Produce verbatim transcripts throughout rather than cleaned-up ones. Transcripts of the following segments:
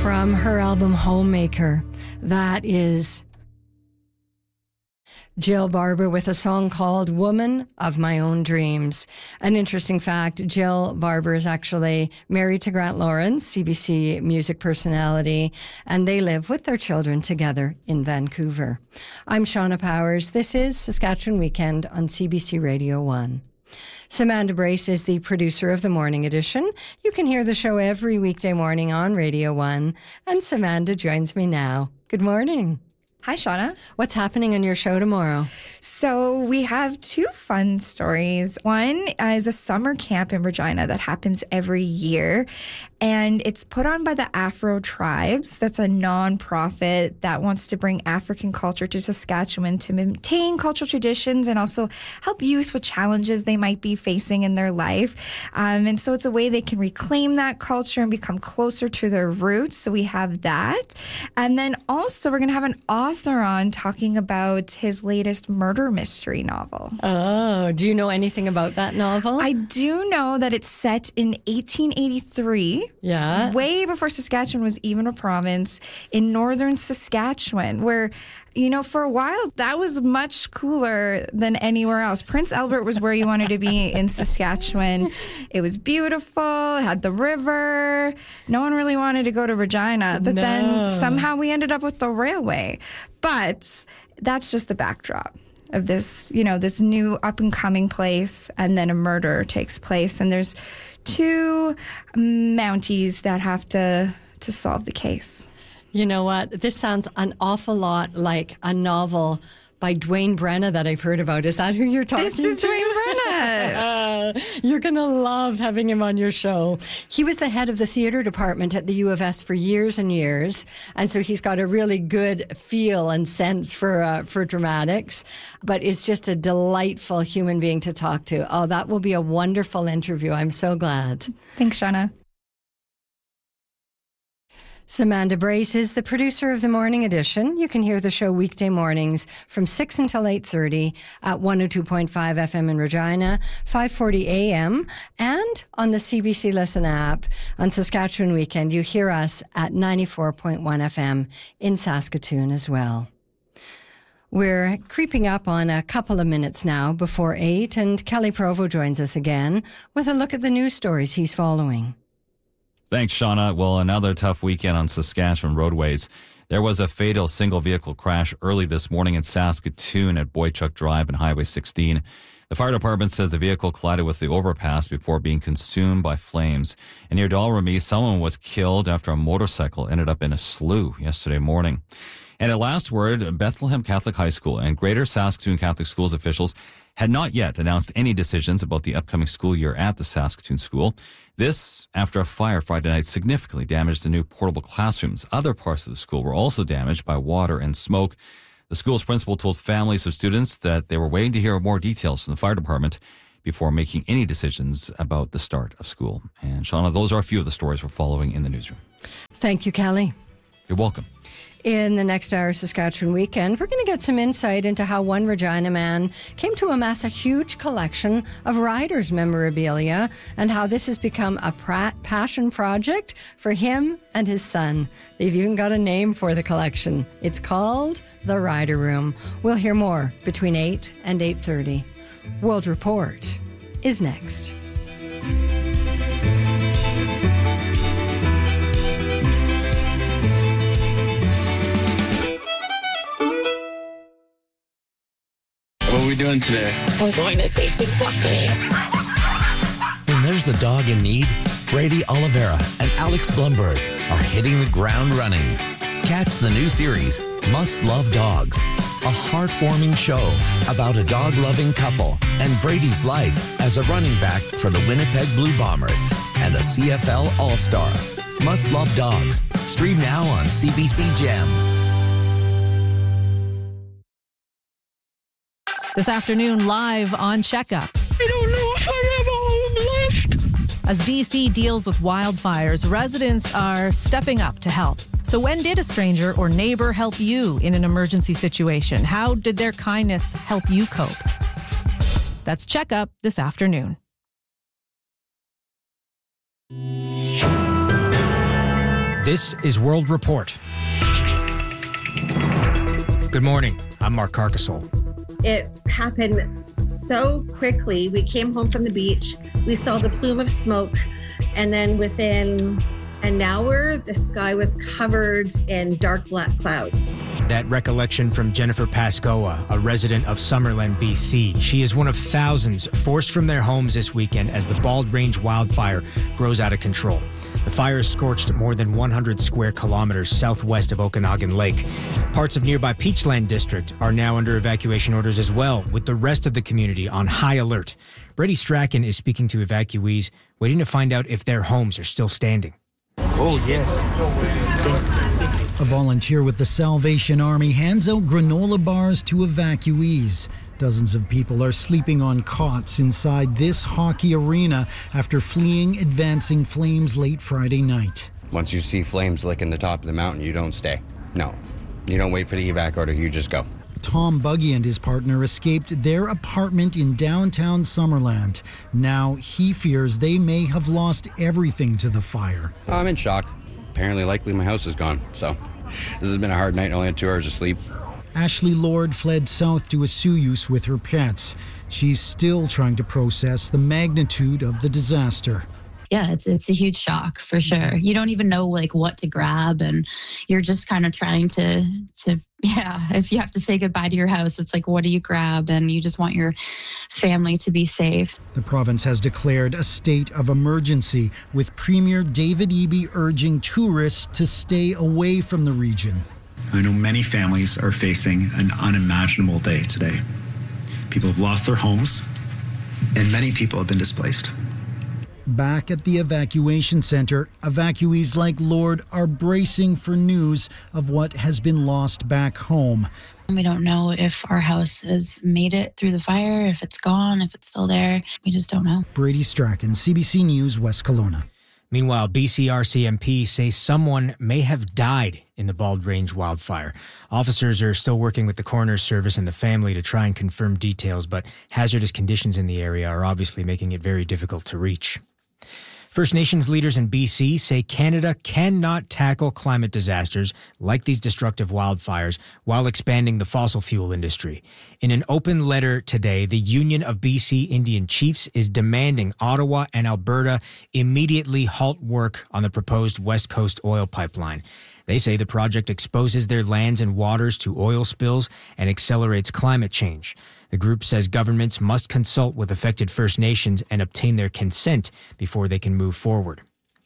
from her album Homemaker. That is Jill Barber with a song called Woman of My Own Dreams. An interesting fact, Jill Barber is actually married to Grant Lawrence, C B C music personality, and they live with their children together in Vancouver. I'm Shauna Powers. This is Saskatchewan Weekend on C B C Radio one. Samantha Brace is the producer of the morning edition. You can hear the show every weekday morning on Radio one, and Samantha joins me now. Good morning. Hi, Shauna. What's happening on your show tomorrow? So we have two fun stories. One is a summer camp in Regina that happens every year, and it's put on by the Afro Tribes. That's a nonprofit that wants to bring African culture to Saskatchewan to maintain cultural traditions and also help youth with challenges they might be facing in their life. Um, and so it's a way they can reclaim that culture and become closer to their roots. So we have that. And then also we're going to have an author on talking about his latest murder mystery novel. Oh, do you know anything about that novel? I do know that it's set in eighteen eighty-three. Yeah. Way before Saskatchewan was even a province, in northern Saskatchewan, where, you know, for a while, that was much cooler than anywhere else. Prince Albert was where you wanted to be in Saskatchewan. It was beautiful, it had the river. No one really wanted to go to Regina. But no. then somehow we ended up with the railway. But that's just the backdrop of this, you know, this new up-and-coming place, and then a murder takes place. And there's two Mounties that have to, to solve the case. You know what? This sounds an awful lot like a novel by Dwayne Brenna that I've heard about. Is that who you're talking to? This is Dwayne Brenna. uh, you're going to love having him on your show. He was the head of the theater department at the U of S for years and years, and so he's got a really good feel and sense for uh, for dramatics, but is just a delightful human being to talk to. Oh, that will be a wonderful interview. I'm so glad. Thanks, Shauna. Samantha Brace is the producer of the morning edition. You can hear the show weekday mornings from six until eight thirty at one oh two point five F M in Regina, five forty A M, and on the C B C Listen app. On Saskatchewan Weekend, you hear us at ninety-four point one F M in Saskatoon as well. We're creeping up on a couple of minutes now before eight, and Kelly Provo joins us again with a look at the news stories he's following. Thanks, Shauna. Well, another tough weekend on Saskatchewan roadways. There was a fatal single-vehicle crash early this morning in Saskatoon at Boychuk Drive and Highway sixteen. The fire department says the vehicle collided with the overpass before being consumed by flames. And near Dalrymie, someone was killed after a motorcycle ended up in a slough yesterday morning. And at last word, Bethlehem Catholic High School and Greater Saskatoon Catholic Schools officials had not yet announced any decisions about the upcoming school year at the Saskatoon school. This after a fire Friday night significantly damaged the new portable classrooms. Other parts of the school were also damaged by water and smoke. The school's principal told families of students that they were waiting to hear more details from the fire department before making any decisions about the start of school. And Shauna, those are a few of the stories we're following in the newsroom. Thank you, Kelly. You're welcome. In the next hour Saskatchewan Weekend, we're going to get some insight into how one Regina man came to amass a huge collection of Riders memorabilia and how this has become a pra- passion project for him and his son. They've even got a name for the collection. It's called the Rider Room. We'll hear more between eight and eight thirty. World Report is next. What are we doing today? We're going to save some puppies. When there's a dog in need, Brady Oliveira and Alex Blumberg are hitting the ground running. Catch the new series, Must Love Dogs, a heartwarming show about a dog-loving couple and Brady's life as a running back for the Winnipeg Blue Bombers and a C F L All-Star. Must Love Dogs. Stream now on C B C Gem. This afternoon, live on Checkup. I don't know if I have a home left. As B C deals with wildfires, residents are stepping up to help. So when did a stranger or neighbor help you in an emergency situation? How did their kindness help you cope? That's Checkup this afternoon. This is World Report. Good morning. I'm Mark Carcasole. It happened so quickly. We came home from the beach. We saw the plume of smoke. And then within an hour, the sky was covered in dark black clouds. That recollection from Jennifer Pascoa, a resident of Summerland, B C. She is one of thousands forced from their homes this weekend as the Bald Range wildfire grows out of control. The fire scorched more than one hundred square kilometers southwest of Okanagan Lake. Parts of nearby Peachland District are now under evacuation orders as well, with the rest of the community on high alert. Brady Strachan is speaking to evacuees, waiting to find out if their homes are still standing. Oh, yes. A volunteer with the Salvation Army hands out granola bars to evacuees. Dozens of people are sleeping on cots inside this hockey arena after fleeing advancing flames late Friday night. Once you see flames licking the top of the mountain, you don't stay. No. You don't wait for the evac order, you just go. Tom Buggy and his partner escaped their apartment in downtown Summerland. Now he fears they may have lost everything to the fire. I'm in shock. Apparently, likely my house is gone, so this has been a hard night. I only had two hours of sleep. Ashley Lord fled south to Osoyoos with her pets. She's still trying to process the magnitude of the disaster. Yeah, it's it's a huge shock for sure. You don't even know like what to grab, and you're just kind of trying to to yeah. If you have to say goodbye to your house, it's like, what do you grab? And you just want your family to be safe. The province has declared a state of emergency, with Premier David Eby urging tourists to stay away from the region. I know many families are facing an unimaginable day today. People have lost their homes, and many people have been displaced. Back at the evacuation center, evacuees like Lord are bracing for news of what has been lost back home. We don't know if our house has made it through the fire, if it's gone, if it's still there. We just don't know. Brady Strachan, C B C News, West Kelowna. Meanwhile, B C R C M P say someone may have died in the Bald Range wildfire. Officers are still working with the coroner's service and the family to try and confirm details, but hazardous conditions in the area are obviously making it very difficult to reach. First Nations leaders in B C say Canada cannot tackle climate disasters like these destructive wildfires while expanding the fossil fuel industry. In an open letter today, the Union of B C Indian Chiefs is demanding Ottawa and Alberta immediately halt work on the proposed West Coast oil pipeline. They say the project exposes their lands and waters to oil spills and accelerates climate change. The group says governments must consult with affected First Nations and obtain their consent before they can move forward.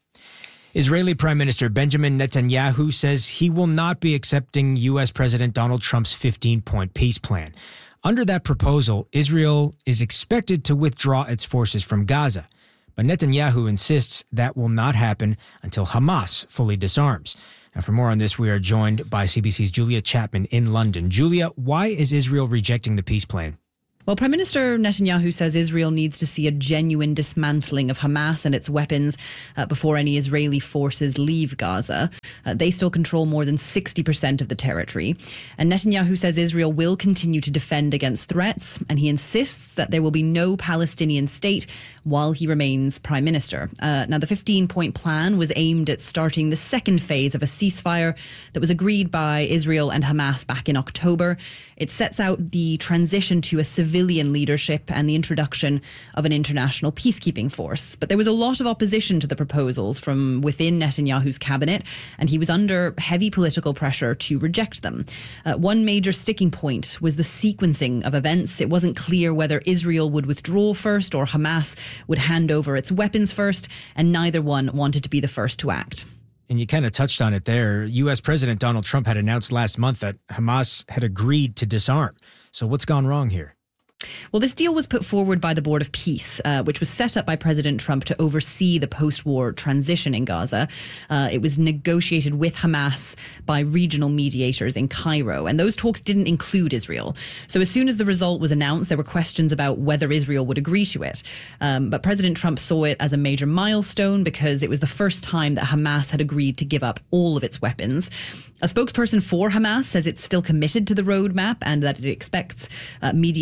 Israeli Prime Minister Benjamin Netanyahu says he will not be accepting U S President Donald Trump's fifteen-point peace plan. Under that proposal, Israel is expected to withdraw its forces from Gaza. But Netanyahu insists that will not happen until Hamas fully disarms. Now, for more on this, we are joined by C B C's Julia Chapman in London. Julia, why is Israel rejecting the peace plan? Well, Prime Minister Netanyahu says Israel needs to see a genuine dismantling of Hamas and its weapons uh, before any Israeli forces leave Gaza. Uh, they still control more than sixty percent of the territory. And Netanyahu says Israel will continue to defend against threats, and he insists that there will be no Palestinian state while he remains Prime Minister. Uh, now, the fifteen-point plan was aimed at starting the second phase of a ceasefire that was agreed by Israel and Hamas back in October. It sets out the transition to a civilian leadership and the introduction of an international peacekeeping force. But there was a lot of opposition to the proposals from within Netanyahu's cabinet, and he was under heavy political pressure to reject them. Uh, one major sticking point was the sequencing of events. It wasn't clear whether Israel would withdraw first or Hamas would hand over its weapons first, and neither one wanted to be the first to act. And you kind of touched on it there. U S President Donald Trump had announced last month that Hamas had agreed to disarm. So what's gone wrong here? Well, this deal was put forward by the Board of Peace, uh, which was set up by President Trump to oversee the post-war transition in Gaza. Uh, it was negotiated with Hamas by regional mediators in Cairo, and those talks didn't include Israel. So as soon as the result was announced, there were questions about whether Israel would agree to it. Um, but President Trump saw it as a major milestone because it was the first time that Hamas had agreed to give up all of its weapons. A spokesperson for Hamas says it's still committed to the roadmap and that it expects uh, mediators to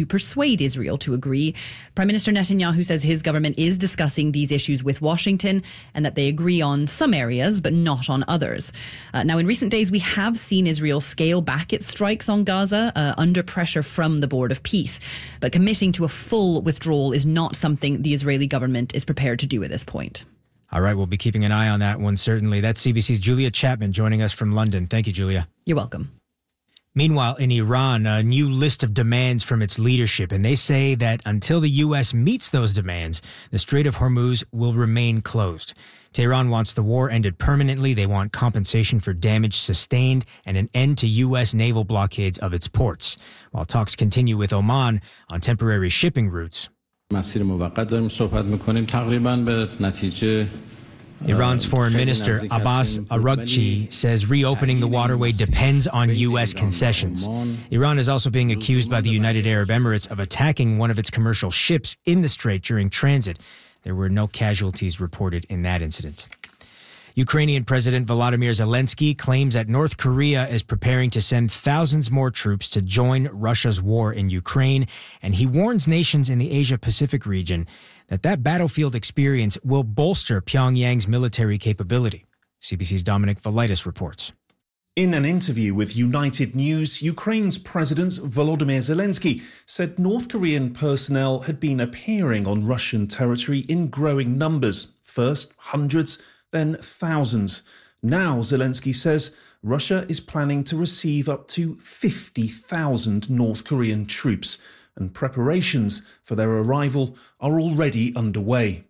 to persuade Israel to agree. Prime Minister Netanyahu says his government is discussing these issues with Washington and that they agree on some areas but not on others. Uh, now, in recent days, we have seen Israel scale back its strikes on Gaza uh, under pressure from the Board of Peace. But committing to a full withdrawal is not something the Israeli government is prepared to do at this point. All right, we'll be keeping an eye on that one, certainly. That's C B C's Julia Chapman joining us from London. Thank you, Julia. You're welcome. Meanwhile, in Iran, a new list of demands from its leadership, and they say that until the U S meets those demands, the Strait of Hormuz will remain closed. Tehran wants the war ended permanently. They want compensation for damage sustained and an end to U S naval blockades of its ports, while talks continue with Oman on temporary shipping routes. Iran's foreign minister Abbas Araghchi says reopening the waterway depends on U S concessions. Iran is also being accused by the United Arab Emirates of attacking one of its commercial ships in the strait during transit. There were no casualties reported in that incident. Ukrainian President Volodymyr Zelensky claims that North Korea is preparing to send thousands more troops to join Russia's war in Ukraine, and he warns nations in the Asia-Pacific region that that battlefield experience will bolster Pyongyang's military capability. C B C's Dominic Valitis reports. In an interview with United News, Ukraine's President Volodymyr Zelensky said North Korean personnel had been appearing on Russian territory in growing numbers, first hundreds, then thousands. Now, Zelensky says Russia is planning to receive up to fifty thousand North Korean troops, and preparations for their arrival are already underway.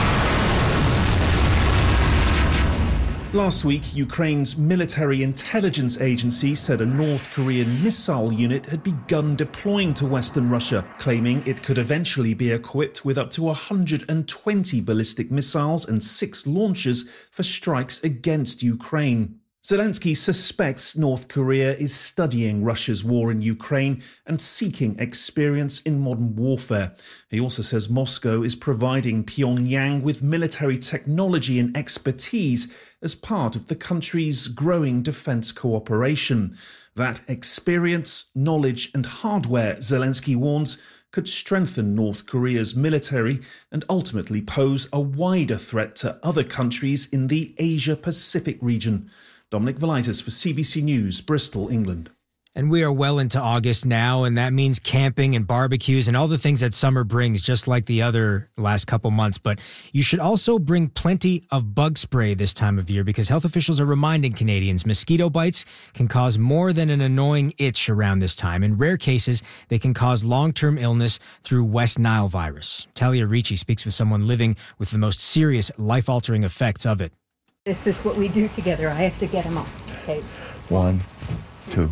Last week, Ukraine's military intelligence agency said a North Korean missile unit had begun deploying to Western Russia, claiming it could eventually be equipped with up to one hundred twenty ballistic missiles and six launchers for strikes against Ukraine. Zelensky suspects North Korea is studying Russia's war in Ukraine and seeking experience in modern warfare. He also says Moscow is providing Pyongyang with military technology and expertise as part of the country's growing defense cooperation. That experience, knowledge and hardware, Zelensky warns, could strengthen North Korea's military and ultimately pose a wider threat to other countries in the Asia-Pacific region. Dominic Valitis for C B C News, Bristol, England. And we are well into August now, and that means camping and barbecues and all the things that summer brings, just like the other last couple months. But you should also bring plenty of bug spray this time of year, because health officials are reminding Canadians mosquito bites can cause more than an annoying itch around this time. In rare cases, they can cause long-term illness through West Nile virus. Talia Ricci speaks with someone living with the most serious life-altering effects of it. This is what we do together. I have to get him off. Okay. One, two.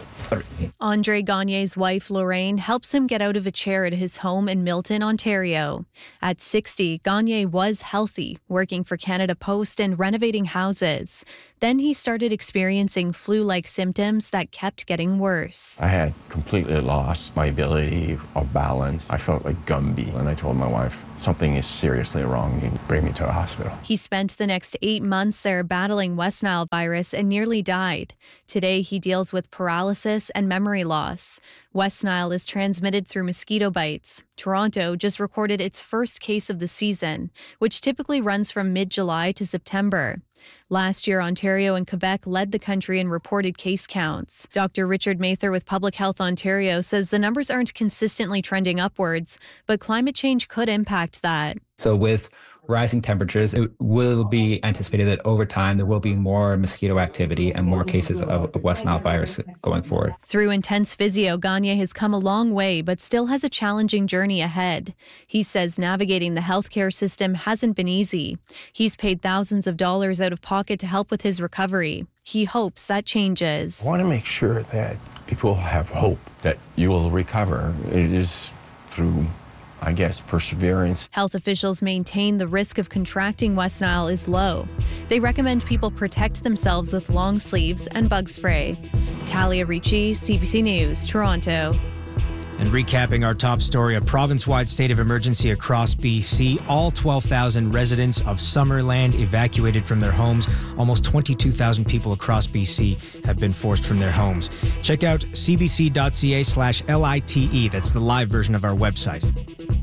Andre Gagne's wife, Lorraine, helps him get out of a chair at his home in Milton, Ontario. At sixty, Gagne was healthy, working for Canada Post and renovating houses. Then he started experiencing flu-like symptoms that kept getting worse. I had completely lost my ability of balance. I felt like Gumby, and I told my wife, something is seriously wrong. You bring me to a hospital. He spent the next eight months there battling West Nile virus and nearly died. Today, he deals with paralysis and memory loss. West Nile is transmitted through mosquito bites. Toronto just recorded its first case of the season, which typically runs from mid-July to September. Last year, Ontario and Quebec led the country in reported case counts. Doctor Richard Mather with Public Health Ontario says the numbers aren't consistently trending upwards, but climate change could impact that. So with rising temperatures, it will be anticipated that over time there will be more mosquito activity and more cases of West Nile virus going forward. Through intense physio, Gagne has come a long way, but still has a challenging journey ahead. He says navigating the healthcare system hasn't been easy. He's paid thousands of dollars out of pocket to help with his recovery. He hopes that changes. I want to make sure that people have hope that you will recover. It is through, I guess, perseverance. Health officials maintain the risk of contracting West Nile is low. They recommend people protect themselves with long sleeves and bug spray. Talia Ricci, C B C News, Toronto. And recapping our top story, a province-wide state of emergency across B C. All twelve thousand residents of Summerland evacuated from their homes. Almost twenty-two thousand people across B C have been forced from their homes. Check out cbc.ca slash L I T E. That's the live version of our website.